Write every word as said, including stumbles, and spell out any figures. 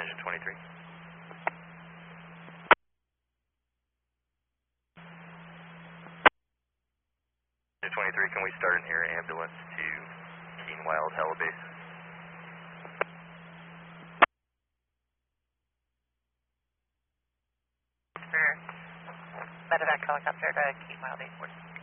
engine twenty-three. Engine twenty-three, can we start an air ambulance to Keen Wild Helibase? For medevac helicopter to Keen Wild eight forty.